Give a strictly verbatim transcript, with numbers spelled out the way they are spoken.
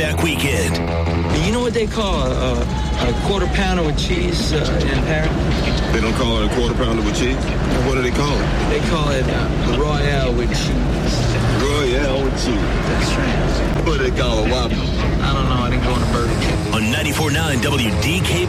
That weekend. You know what they call a, a quarter pounder with cheese uh, in Paris? They don't call it a quarter pounder with cheese? What do they call it? They call it uh, Royale with cheese. Royale with cheese. That's right. What do they call it? Whopper? I don't know. I didn't go on a Burger King. On ninety-four point nine W D K B.